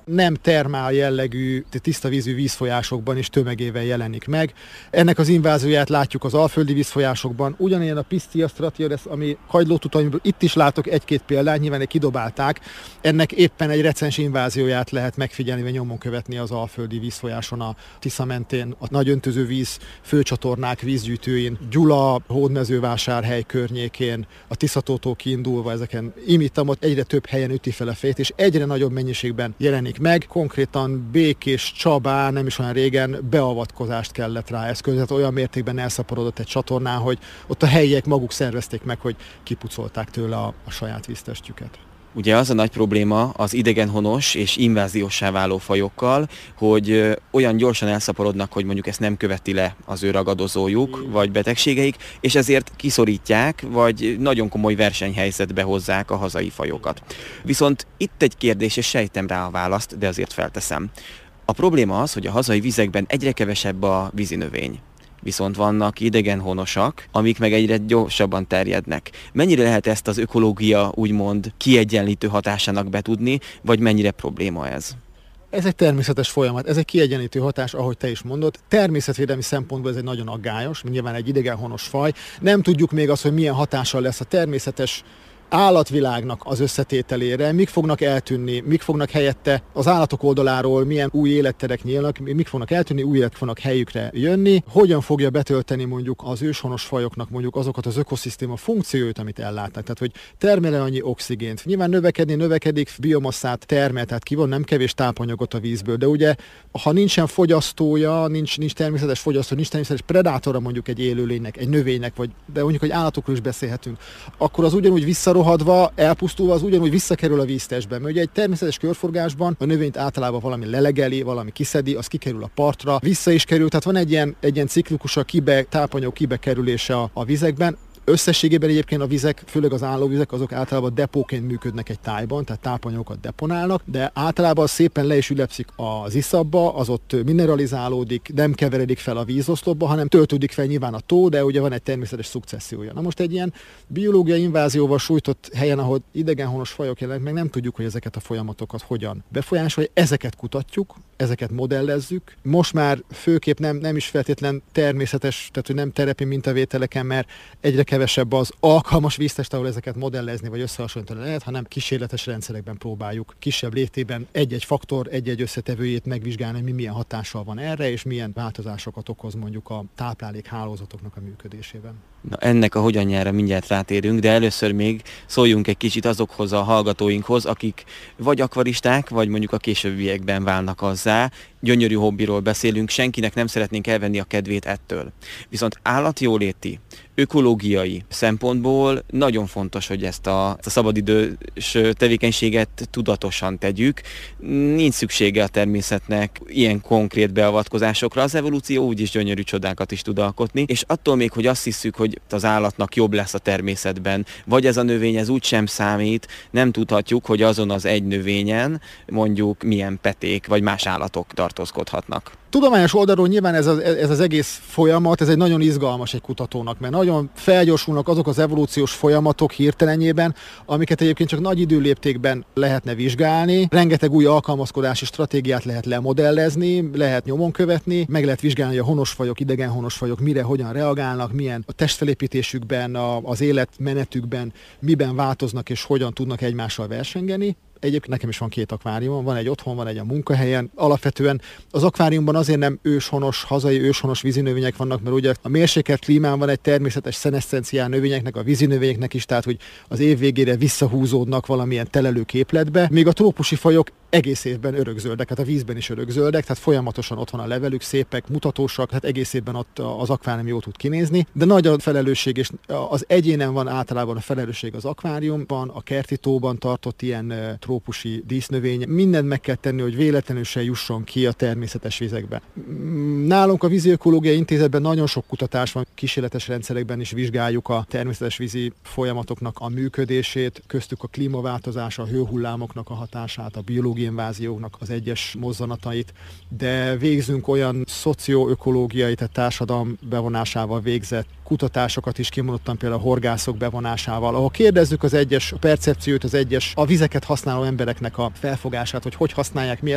nem termál jellegű, tiszta vízű vízfolyásokban is tömegével jelenik meg. Ennek az invázióját látjuk az alföldi vízfolyásokban. Ugyanilyen a Pistia stratiodes, ami kagylótutamból itt is látok egy-két példát, nyilván kidobálták. Ennek éppen egy recens invázióját lehet megfigyelni, vagy nyomon követni az alföldi vízfolyáson, a Tisza mentén, a nagy öntöző víz főcsatornák vízgyűjtőin, Gyula, Hódmezővásárhely környékén, a Tiszatótól kiindulva ezeken imitamot egyre több helyen üti fel a fejét, és egyre nagyobb mennyiségben jelenik meg. Konkrétan Békés Csabán nem is olyan régen beavatkozást kellett rá eszközött, olyan mértékben elszaporodott egy csatornán, hogy ott a helyiek maguk szervezték meg, hogy kipucolták tőle a saját víztestjüket. Ugye az a nagy probléma az idegenhonos és invázióssá váló fajokkal, hogy olyan gyorsan elszaporodnak, hogy mondjuk ezt nem követi le az ő ragadozójuk, vagy betegségeik, és ezért kiszorítják, vagy nagyon komoly versenyhelyzetbe hozzák a hazai fajokat. Viszont itt egy kérdés, és sejtem rá a választ, de azért felteszem. A probléma az, hogy a hazai vizekben egyre kevesebb a vízinövény. Viszont vannak idegenhonosak, amik meg egyre gyorsabban terjednek. Mennyire lehet ezt az ökológia úgymond kiegyenlítő hatásának betudni, vagy mennyire probléma ez? Ez egy természetes folyamat, ez egy kiegyenlítő hatás, ahogy te is mondod. Természetvédelmi szempontból ez egy nagyon aggályos, nyilván egy idegenhonos faj. Nem tudjuk még azt, hogy milyen hatással lesz a természetes állatvilágnak az összetételére, mik fognak eltűnni, mik fognak helyette az állatok oldaláról, milyen új életterek nyílnak, mik fognak eltűnni, új életek fognak helyükre jönni, hogyan fogja betölteni mondjuk az őshonos fajoknak mondjuk azokat az ökoszisztéma funkcióit, amit ellátnak. Tehát, hogy termel-e annyi oxigént. Nyilván növekedik, biomasszát termel, tehát kivon nem kevés tápanyagot a vízből, de ugye, ha nincsen fogyasztója, nincs természetes fogyasztó, nincs természetes predátora mondjuk egy élőlénynek, egy növénynek, de mondjuk, hogy állatokról is beszélhetünk, akkor az ugyanúgy rohadva, elpusztulva, az ugyanúgy visszakerül a víztestbe. Mert ugye egy természetes körforgásban a növényt általában valami lelegeli, valami kiszedi, az kikerül a partra, vissza is kerül, tehát van egy ilyen ciklikus a tápanyag kibekerülése a vizekben. Összességében egyébként a vizek, főleg az állóvizek, azok általában depóként működnek egy tájban, tehát tápanyagokat deponálnak, de általában szépen le is ülepszik az iszapba, az ott mineralizálódik, nem keveredik fel a vízoszlopba, hanem töltődik fel nyilván a tó, de ugye van egy természetes szukcessziója. Na most egy ilyen biológiai invázióval sújtott helyen, ahol idegenhonos fajok jelennek, meg nem tudjuk, hogy ezeket a folyamatokat hogyan befolyásolja, ezeket kutatjuk, ezeket modellezzük. Most már főképp nem is feltétlen természetes, tehát hogy nem terepi mintavételeken, mert egyre kevesebb az alkalmas víztest, ahol ezeket modellezni vagy összehasonlítani lehet, hanem kísérletes rendszerekben próbáljuk kisebb léptében egy-egy faktor, egy-egy összetevőjét megvizsgálni, hogy milyen hatással van erre, és milyen változásokat okoz mondjuk a táplálékhálózatoknak a működésében. Na, ennek a hogyanjára mindjárt rátérünk, de először még szóljunk egy kicsit azokhoz a hallgatóinkhoz, akik vagy akvaristák, vagy mondjuk a későbbiekben válnak azzá. Gyönyörű hobbiról beszélünk, senkinek nem szeretnénk elvenni a kedvét ettől. Viszont állatjóléti, ökológiai szempontból nagyon fontos, hogy ezt a szabadidős tevékenységet tudatosan tegyük. Nincs szüksége a természetnek ilyen konkrét beavatkozásokra. Az evolúció úgyis gyönyörű csodákat is tud alkotni, és attól még, hogy azt hiszük, hogy az állatnak jobb lesz a természetben, vagy ez a növény ez úgysem számít, nem tudhatjuk, hogy azon az egy növényen mondjuk milyen peték vagy más állatok tartózkodhatnak. Tudományos oldalról nyilván ez az egész folyamat, ez egy nagyon izgalmas egy kutatónak, mert nagyon felgyorsulnak azok az evolúciós folyamatok hirtelenjében, amiket egyébként csak nagy időléptékben lehetne vizsgálni. Rengeteg új alkalmazkodási stratégiát lehet lemodellezni, lehet nyomon követni, meg lehet vizsgálni, hogy a honosfajok, idegenhonosfajok mire, hogyan reagálnak, milyen a testfelépítésükben, az életmenetükben, miben változnak és hogyan tudnak egymással versengeni. Egyébként nekem is van 2 akváriumom, van egy otthon, van egy a munkahelyen. Alapvetően az akváriumban azért nem hazai őshonos vízinövények vannak, mert ugye a mérsékelt klímán van egy természetes szeneszcenciál növényeknek, a vízinövényeknek is, tehát hogy az év végére visszahúzódnak valamilyen telelő képletbe, míg a trópusi fajok egész évben örökzöldek, hát a vízben is örökzöldek, tehát folyamatosan ott van a levelük, szépek, mutatósak, hát egész évben ott az akvárium jól tud kinézni, de nagy a felelősség, és az egyénen van általában a felelősség az akváriumban, a kerti tóban tartott ilyen trópusi dísznövény. Mindent meg kell tenni, hogy véletlenül se jusson ki a természetes vizekbe. Nálunk a Víziökológiai Intézetben nagyon sok kutatás van, kísérletes rendszerekben is vizsgáljuk a természetes vízi folyamatoknak a működését, köztük a klímaváltozás, a hőhullámoknak a hatását, a biológiai invázióknak az egyes mozzanatait, de végzünk olyan szocioökológiai, tehát társadalom bevonásával végzett kutatásokat is, kimondottan például a horgászok bevonásával, ahol kérdezzük az egyes percepciót, a vizeket használó embereknek a felfogását, hogy használják, mi